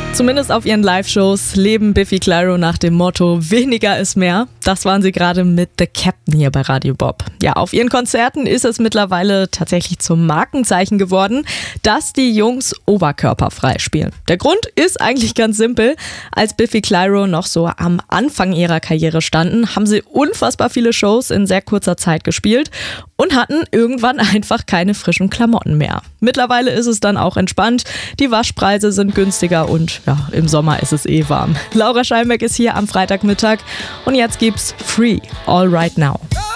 Zumindest auf ihren Live-Shows leben Biffy Clyro nach dem Motto weniger ist mehr. Das waren sie gerade mit The Captain hier bei Radio Bob. Ja, auf ihren Konzerten ist es mittlerweile tatsächlich zum Markenzeichen geworden, dass die Jungs oberkörperfrei spielen. Der Grund ist eigentlich ganz simpel. Als Biffy Clyro noch so am Anfang ihrer Karriere standen, haben sie unfassbar viele Shows in sehr kurzer Zeit gespielt und hatten irgendwann einfach keine frischen Klamotten mehr. Mittlerweile ist es dann auch entspannt. Die Waschpreise sind günstiger und ja, im Sommer ist es warm. Laura Scheinbeck ist hier am Freitagmittag und jetzt gibt's Free All Right Now.